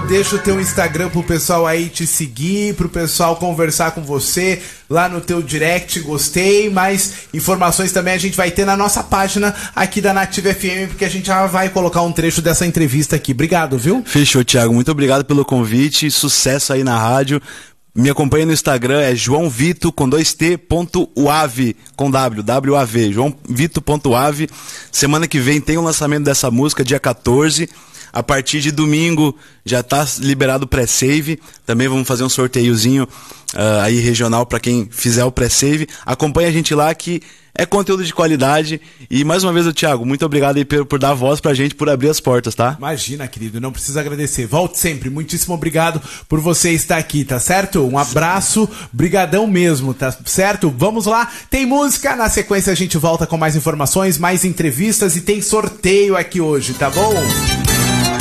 deixa o teu Instagram pro pessoal aí te seguir, pro pessoal conversar com você lá no teu direct. Gostei. Mais informações também a gente vai ter na nossa página aqui da Nativa FM, porque a gente já vai colocar um trecho dessa entrevista aqui. Obrigado, viu? Fechou, Thiago. Muito obrigado pelo convite. Sucesso aí na rádio. Me acompanha no Instagram, é joãovito com 2t.uave, com W-A-V, joãovito.uave. Semana que vem tem o lançamento dessa música, dia 14. A partir de domingo já está liberado o pré-save. Também vamos fazer um sorteiozinho aí regional para quem fizer o pré-save. Acompanha a gente lá que é conteúdo de qualidade. E mais uma vez, Thiago, muito obrigado aí por dar voz pra gente, por abrir as portas, tá? Imagina, querido, não precisa agradecer. Volte sempre. Muitíssimo obrigado por você estar aqui, tá certo? Um abraço, brigadão mesmo, tá certo? Vamos lá, tem música, na sequência a gente volta com mais informações, mais entrevistas e tem sorteio aqui hoje, tá bom?